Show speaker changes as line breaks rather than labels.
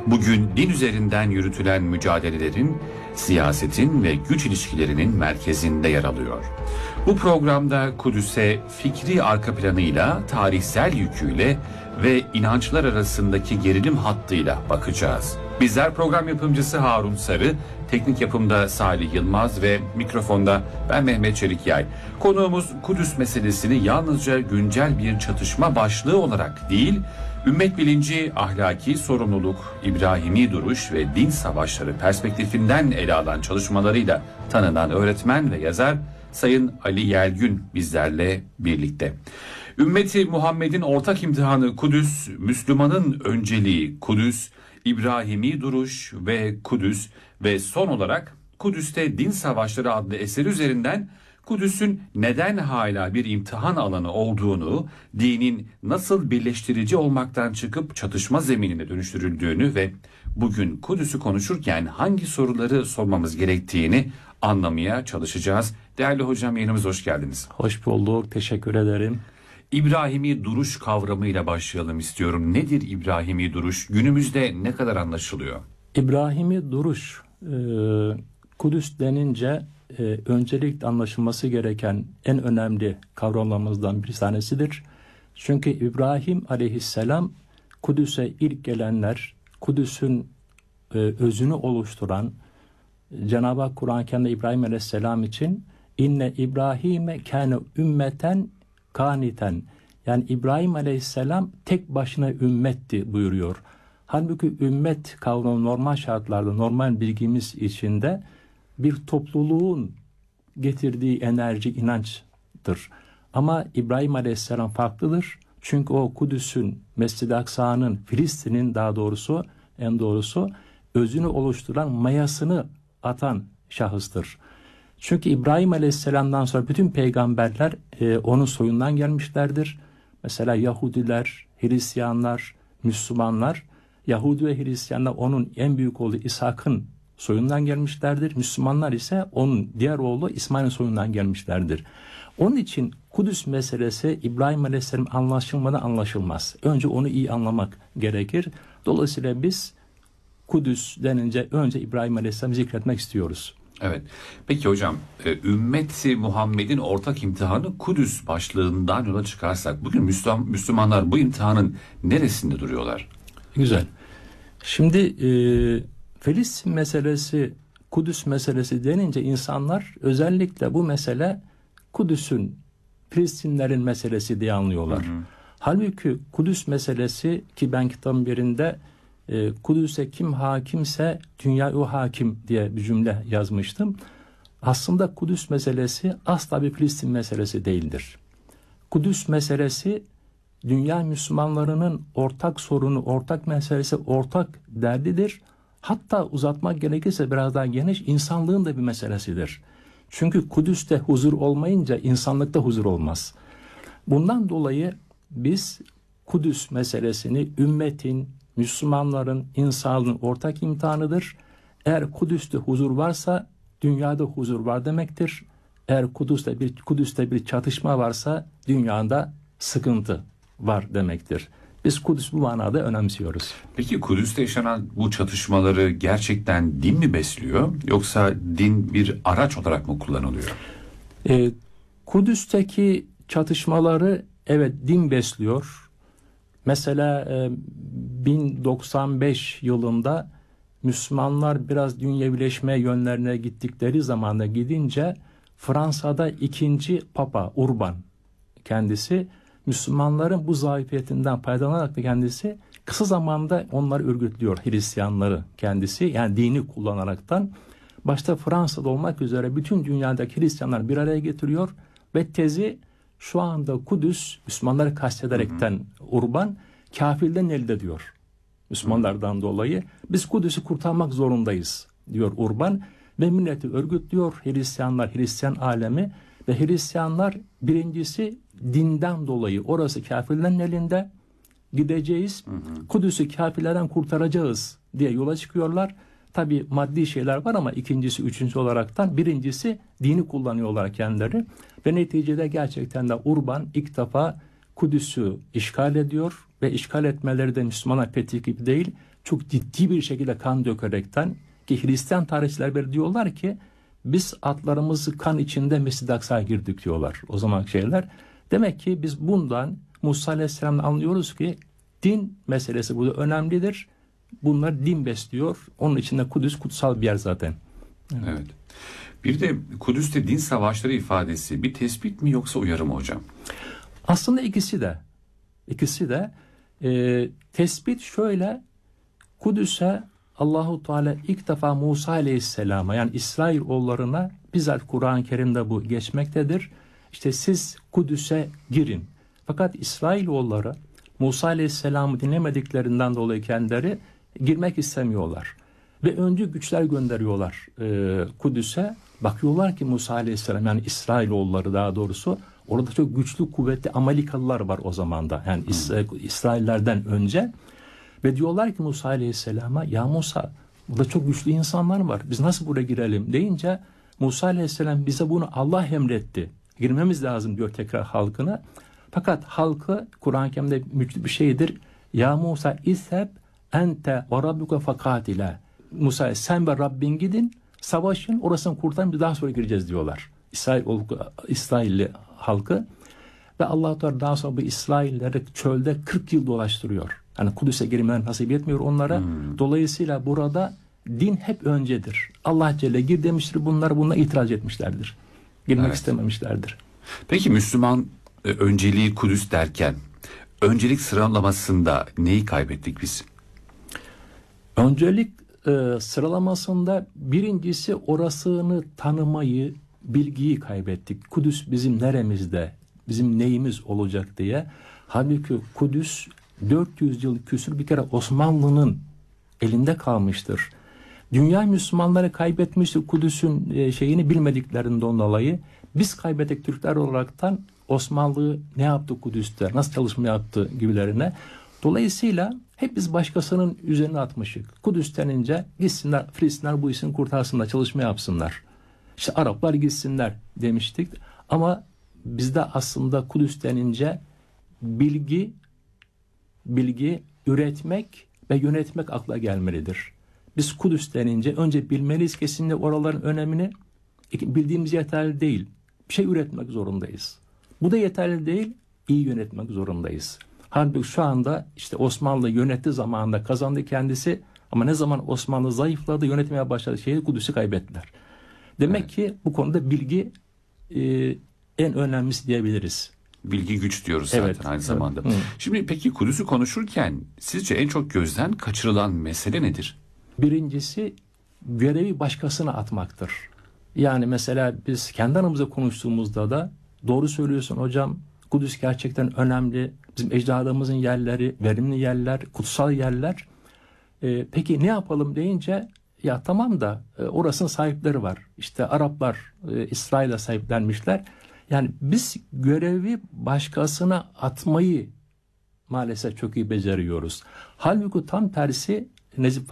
Bugün din üzerinden yürütülen mücadelelerin, siyasetin ve güç ilişkilerinin merkezinde yer alıyor. Bu programda Kudüs'e fikri arka planıyla, tarihsel yüküyle ve inançlar arasındaki gerilim hattıyla bakacağız. Bizler program yapımcısı Harun Sarı, teknik yapımda Salih Yılmaz ve mikrofonda ben Mehmet Çelikyay. Konuğumuz Kudüs meselesini yalnızca güncel bir çatışma başlığı olarak değil, ümmet bilinci, ahlaki sorumluluk, İbrahimi duruş ve din savaşları perspektifinden ele alan çalışmalarıyla tanınan öğretmen ve yazar Sayın Ali Yelgün bizlerle birlikte. Ümmeti Muhammed'in ortak imtihanı Kudüs, Müslümanın önceliği Kudüs, İbrahimi duruş ve Kudüs ve son olarak Kudüs'te Din Savaşları adlı eseri üzerinden Kudüs'ün neden hala bir imtihan alanı olduğunu, dinin nasıl birleştirici olmaktan çıkıp çatışma zeminine dönüştürüldüğünü ve bugün Kudüs'ü konuşurken hangi soruları sormamız gerektiğini anlamaya çalışacağız. Değerli hocam, yayınımıza hoş geldiniz.
Hoş bulduk, teşekkür ederim.
İbrahimi duruş kavramıyla başlayalım istiyorum. Nedir İbrahimi duruş? Günümüzde ne kadar anlaşılıyor?
İbrahimi duruş, Kudüs denince öncelikle anlaşılması gereken en önemli kavramlarımızdan bir tanesidir. Çünkü İbrahim aleyhisselam Kudüs'e ilk gelenler, Kudüs'ün özünü oluşturan, Cenab-ı Hak Kur'an-ı Kerim'de İbrahim aleyhisselam için inne İbrahim'e kâne ümmeten kaniten, yani İbrahim aleyhisselam tek başına ümmetti buyuruyor. Halbuki ümmet kavramı normal şartlarda, normal bilgimiz içinde bir topluluğun getirdiği enerji, inançtır. Ama İbrahim aleyhisselam farklıdır. Çünkü o Kudüs'ün, Mescid-i Aksa'nın, Filistin'in en doğrusu özünü oluşturan, mayasını atan şahıstır. Çünkü İbrahim Aleyhisselam'dan sonra bütün peygamberler onun soyundan gelmişlerdir. Mesela Yahudiler, Hristiyanlar, Müslümanlar, Yahudi ve Hristiyanlar onun en büyük oğlu İshak'ın soyundan gelmişlerdir. Müslümanlar ise onun diğer oğlu İsmail'in soyundan gelmişlerdir. Onun için Kudüs meselesi İbrahim Aleyhisselam anlaşılmadan anlaşılmaz. Önce onu iyi anlamak gerekir. Dolayısıyla biz Kudüs denince önce İbrahim Aleyhisselam'ı zikretmek istiyoruz.
Evet. Peki hocam, ümmeti Muhammed'in ortak imtihanı Kudüs başlığından yola çıkarsak bugün Müslümanlar bu imtihanın neresinde duruyorlar?
Güzel. Şimdi Filistin meselesi, Kudüs meselesi denince insanlar özellikle bu mesele Kudüs'ün, Filistinlerin meselesi diye anlıyorlar. Halbuki Kudüs meselesi, ki ben kitabın birinde Kudüs'e kim hakimse dünya o hakim diye bir cümle yazmıştım. Aslında Kudüs meselesi asla bir Filistin meselesi değildir. Kudüs meselesi dünya Müslümanlarının ortak sorunu, ortak meselesi, ortak derdidir. Hatta uzatmak gerekirse biraz daha geniş, insanlığın da bir meselesidir. Çünkü Kudüs'te huzur olmayınca insanlıkta huzur olmaz. Bundan dolayı biz Kudüs meselesini ümmetin, Müslümanların, insanlığın ortak imtihanıdır. Eğer Kudüs'te huzur varsa dünyada huzur var demektir. Eğer Kudüs'te bir çatışma varsa dünyada sıkıntı var demektir. Biz Kudüs bu manada önemsiyoruz.
Peki Kudüs'te yaşanan bu çatışmaları gerçekten din mi besliyor, yoksa din bir araç olarak mı kullanılıyor?
Kudüs'teki çatışmaları evet din besliyor. Mesela 1095 yılında Müslümanlar biraz dünyevileşme yönlerine gittikleri zamanda gidince Fransa'da 2. Papa Urban kendisi Müslümanların bu zafiyetinden faydalanarak da kendisi kısa zamanda onları örgütlüyor, Hristiyanları kendisi, yani dini kullanaraktan. Başta Fransa'da olmak üzere bütün dünyadaki Hristiyanlar bir araya getiriyor ve tezi şu anda Kudüs, Müslümanları kastederekten Urban, kafirden elde diyor. Müslümanlardan dolayı biz Kudüs'ü kurtarmak zorundayız diyor Urban ve milleti örgütlüyor, Hristiyanlar, Hristiyan alemi ve Hristiyanlar birincisi dinden dolayı orası kafirlerin elinde, gideceğiz, Kudüs'ü kafirlerden kurtaracağız diye yola çıkıyorlar. Tabi maddi şeyler var ama ikincisi, üçüncü olaraktan birincisi dini kullanıyorlar kendileri ve neticede gerçekten de Urban ilk defa Kudüs'ü işgal ediyor ve işgal etmeleri de Müslümanlar fethi gibi değil, çok ciddi bir şekilde kan dökerekten, ki Hristiyan tarihçiler böyle diyorlar ki biz atlarımızı kan içinde Mescid-i Aksa'ya girdik diyorlar o zaman şeyler. Demek ki biz bundan Musa Aleyhisselam'dan anlıyoruz ki din meselesi burada önemlidir. Bunlar din besliyor. Onun içinde Kudüs kutsal bir yer zaten.
Evet. Bir de Kudüs'te din savaşları ifadesi bir tespit mi yoksa uyarı mı hocam?
Aslında ikisi de. Tespit şöyle: Kudüs'e Allahu Teala ilk defa Musa Aleyhisselam'a, yani İsrailoğullarına bizzat Kur'an-ı Kerim'de bu geçmektedir. İşte siz Kudüs'e girin. Fakat İsrailoğulları Musa Aleyhisselam'ı dinlemediklerinden dolayı kendileri girmek istemiyorlar. Ve öncü güçler gönderiyorlar Kudüs'e. Bakıyorlar ki Musa Aleyhisselam, yani İsrailoğulları daha doğrusu, orada çok güçlü kuvvetli Amalikalılar var o zamanda. Yani İsraillerden önce. Ve diyorlar ki Musa Aleyhisselam'a, ya Musa, burada çok güçlü insanlar var, biz nasıl buraya girelim deyince Musa Aleyhisselam bize bunu Allah emretti, girmemiz lazım diyor tekrar halkına. Fakat halkı Kur'an-ı Kerim'de müthiş bir şeydir. Ya Musa isheb ente ve rabbuke fakatile. Musa, sen ve Rabbin gidin, savaşın, orasını kurtarın, biz daha sonra gireceğiz diyorlar İsrailli halkı. Ve Allah-u Teala daha sonra bu İsrailleri çölde 40 yıl dolaştırıyor. Yani Kudüs'e girmeler nasip etmiyor onlara. Dolayısıyla burada din hep öncedir. Allah Celle gir demiştir, buna itiraz etmişlerdir. Girmek istememişlerdir.
Peki Müslüman önceliği Kudüs derken öncelik sıralamasında neyi kaybettik biz?
Öncelik sıralamasında birincisi orasını tanımayı, bilgiyi kaybettik. Kudüs bizim neremizde, bizim neyimiz olacak diye. Halbuki Kudüs 400 yıl küsur bir kere Osmanlı'nın elinde kalmıştır. Dünya Müslümanları kaybetmiştir Kudüs'ün şeyini bilmediklerinden dolayı. Biz kaybettik Türkler olaraktan Osmanlı ne yaptı Kudüs'te, nasıl çalışma yaptı gibilerine. Dolayısıyla hep biz başkasının üzerine atmışık. Kudüs denince gitsinler Filistinler bu işini kurtarsınlar, çalışma yapsınlar. İşte Araplar gitsinler demiştik. Ama bizde aslında Kudüs denince bilgi, üretmek ve yönetmek akla gelmelidir. Biz Kudüs denince önce bilmeliyiz kesinlikle oraların önemini. Bildiğimiz yeterli değil. Bir şey üretmek zorundayız. Bu da yeterli değil, iyi yönetmek zorundayız. Halbuki şu anda işte Osmanlı yönettiği zamanında kazandı kendisi, ama ne zaman Osmanlı zayıfladı, yönetmeye başladı, Kudüs'ü kaybettiler. Demek ki bu konuda bilgi en önemlisi diyebiliriz.
Bilgi güç diyoruz zaten aynı zamanda. Şimdi peki Kudüs'ü konuşurken sizce en çok gözden kaçırılan mesele nedir?
Birincisi görevi başkasına atmaktır. Yani mesela biz kendi aramızda konuştuğumuzda da doğru söylüyorsun hocam, Kudüs gerçekten önemli. Bizim ecdadımızın yerleri, verimli yerler, kutsal yerler. Peki ne yapalım deyince, ya tamam da orasının sahipleri var. İşte Araplar İsrail'e sahiplenmişler. Yani biz görevi başkasına atmayı maalesef çok iyi beceriyoruz. Halbuki tam tersi Nezip